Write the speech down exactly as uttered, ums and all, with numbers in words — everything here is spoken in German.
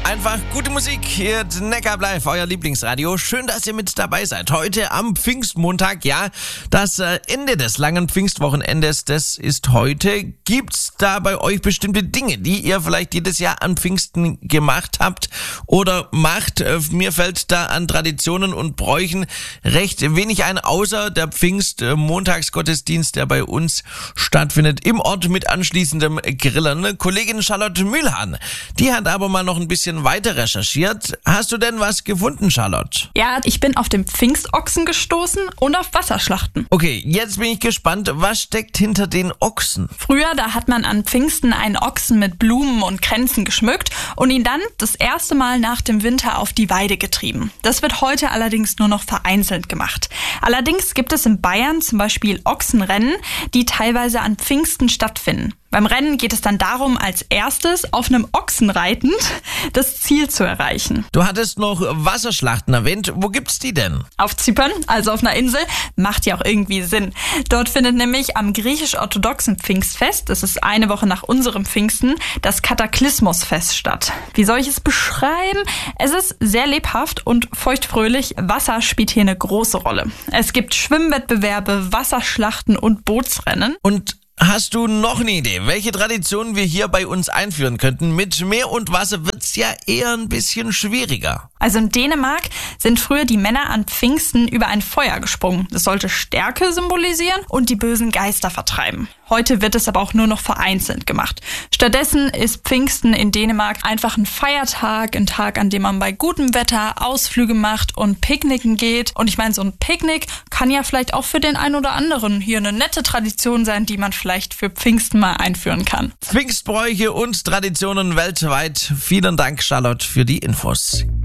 Einfach gute Musik hier, Neckar Live, euer Lieblingsradio. Schön, dass ihr mit dabei seid. Heute am Pfingstmontag, ja, das Ende des langen Pfingstwochenendes, das ist heute. Gibt's da bei euch bestimmte Dinge, die ihr vielleicht jedes Jahr an Pfingsten gemacht habt oder macht? Mir fällt da an Traditionen und Bräuchen recht wenig ein, außer der Pfingstmontagsgottesdienst, der bei uns stattfindet im Ort mit anschließendem Grillen. Kollegin Charlotte Mühlhahn, die hat aber mal noch ein bisschen weiter recherchiert. Hast du denn was gefunden, Charlotte? Ja, ich bin auf den Pfingstochsen gestoßen und auf Wasserschlachten. Okay, jetzt bin ich gespannt, was steckt hinter den Ochsen? Früher, da hat man an Pfingsten einen Ochsen mit Blumen und Kränzen geschmückt und ihn dann das erste Mal nach dem Winter auf die Weide getrieben. Das wird heute allerdings nur noch vereinzelt gemacht. Allerdings gibt es in Bayern zum Beispiel Ochsenrennen, die teilweise an Pfingsten stattfinden. Beim Rennen geht es dann darum, als erstes auf einem Ochsen reitend das Ziel zu erreichen. Du hattest noch Wasserschlachten erwähnt. Wo gibt's die denn? Auf Zypern, also auf einer Insel, macht ja auch irgendwie Sinn. Dort findet nämlich am griechisch-orthodoxen Pfingstfest, das ist eine Woche nach unserem Pfingsten, das Kataklysmosfest statt. Wie soll ich es beschreiben? Es ist sehr lebhaft und feuchtfröhlich. Wasser spielt hier eine große Rolle. Es gibt Schwimmwettbewerbe, Wasserschlachten und Bootsrennen. Und hast du noch eine Idee, welche Traditionen wir hier bei uns einführen könnten? Mit Meer und Wasser wird's ja eher ein bisschen schwieriger. Also in Dänemark sind früher die Männer an Pfingsten über ein Feuer gesprungen. Das sollte Stärke symbolisieren und die bösen Geister vertreiben. Heute wird es aber auch nur noch vereinzelt gemacht. Stattdessen ist Pfingsten in Dänemark einfach ein Feiertag, ein Tag, an dem man bei gutem Wetter Ausflüge macht und Picknicken geht. Und ich meine, so ein Picknick kann ja vielleicht auch für den einen oder anderen hier eine nette Tradition sein, die man vielleicht für Pfingsten mal einführen kann. Pfingstbräuche und Traditionen weltweit. Vielen Dank, Charlotte, für die Infos.